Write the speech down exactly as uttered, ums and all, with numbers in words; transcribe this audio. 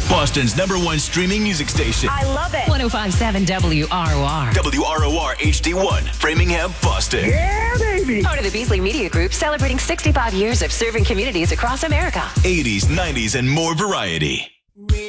Boston's number one streaming music station. I love it. ten fifty-seven W R O R. W R O R H D one, Framingham, Boston. Yeah, baby. Part of the Beasley Media Group, celebrating sixty-five years of serving communities across America. eighties, nineties, and more variety.